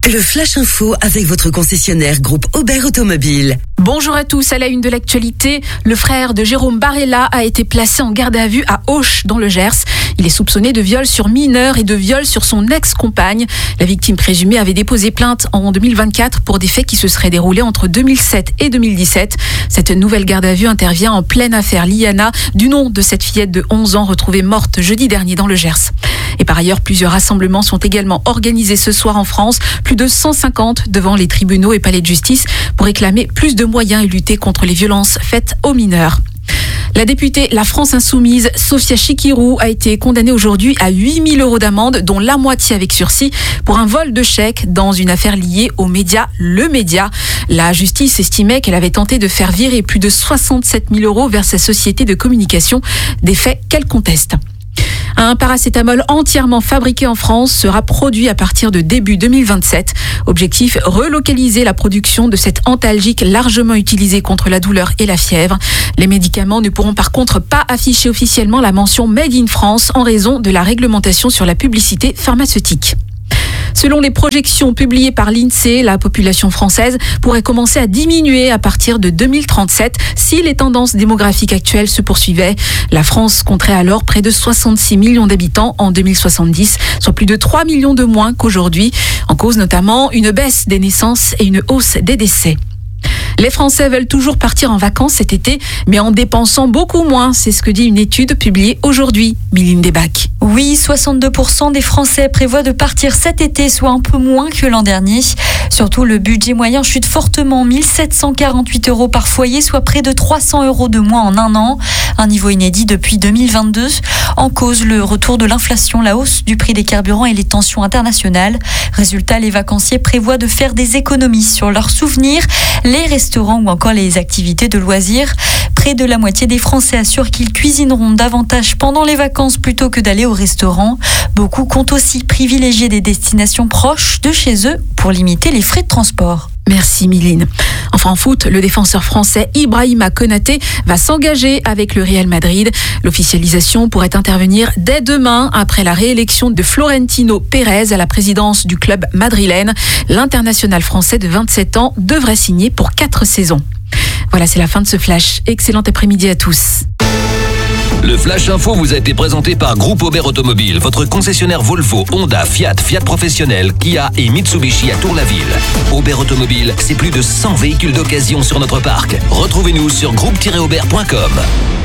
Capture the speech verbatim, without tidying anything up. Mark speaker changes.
Speaker 1: Le Flash Info avec votre concessionnaire groupe Aubert Automobile.
Speaker 2: Bonjour à tous, à la une de l'actualité, le frère de Jérôme Barella a été placé en garde à vue à Auch dans le Gers. Il est soupçonné de viol sur mineur et de viol sur son ex-compagne. La victime présumée avait déposé plainte en deux mille vingt-quatre pour des faits qui se seraient déroulés entre deux mille sept et deux mille dix-sept. Cette nouvelle garde à vue intervient en pleine affaire Liana, du nom de cette fillette de onze ans retrouvée morte jeudi dernier dans le Gers. Et par ailleurs, plusieurs rassemblements sont également organisés ce soir en France, plus de cent cinquante devant les tribunaux et palais de justice pour réclamer plus de moyens et lutter contre les violences faites aux mineurs. La députée La France Insoumise, Sophia Chikirou, a été condamnée aujourd'hui à huit mille euros d'amende, dont la moitié avec sursis, pour un vol de chèques dans une affaire liée aux médias Le Média. La justice estimait qu'elle avait tenté de faire virer plus de soixante-sept mille euros vers sa société de communication, des faits qu'elle conteste. Un paracétamol entièrement fabriqué en France sera produit à partir de début deux mille vingt-sept. Objectif, relocaliser la production de cet antalgique largement utilisé contre la douleur et la fièvre. Les médicaments ne pourront par contre pas afficher officiellement la mention Made in France en raison de la réglementation sur la publicité pharmaceutique. Selon les projections publiées par l'INSEE, la population française pourrait commencer à diminuer à partir de deux mille trente-sept si les tendances démographiques actuelles se poursuivaient. La France compterait alors près de soixante-six millions d'habitants en deux mille soixante-dix, soit plus de trois millions de moins qu'aujourd'hui. En cause notamment une baisse des naissances et une hausse des décès. Les Français veulent toujours partir en vacances cet été, mais en dépensant beaucoup moins. C'est ce que dit une étude publiée aujourd'hui. Miline Desbacs.
Speaker 3: Oui, soixante-deux pour cent des Français prévoient de partir cet été, soit un peu moins que l'an dernier. Surtout, le budget moyen chute fortement, mille sept cent quarante-huit euros par foyer, soit près de trois cents euros de moins en un an. Un niveau inédit depuis deux mille vingt-deux. En cause, le retour de l'inflation, la hausse du prix des carburants et les tensions internationales. Résultat, les vacanciers prévoient de faire des économies sur leurs souvenirs, les restaurants ou encore les activités de loisirs. Près de la moitié des Français assurent qu'ils cuisineront davantage pendant les vacances plutôt que d'aller au restaurant. Beaucoup comptent aussi privilégier des destinations proches de chez eux pour limiter les frais de transport.
Speaker 2: Merci Miline. Enfin en foot, le défenseur français Ibrahima Konaté va s'engager avec le Real Madrid. L'officialisation pourrait intervenir dès demain après la réélection de Florentino Pérez à la présidence du club madrilène. L'international français de vingt-sept ans devrait signer pour quatre saisons. Voilà, c'est la fin de ce flash. Excellent après-midi à tous.
Speaker 4: Le Flash Info vous a été présenté par Groupe Aubert Automobile, votre concessionnaire Volvo, Honda, Fiat, Fiat Professionnel, Kia et Mitsubishi à Tour-la-Ville. Aubert Automobile, c'est plus de cent véhicules d'occasion sur notre parc. Retrouvez-nous sur groupe tiret aubert point com.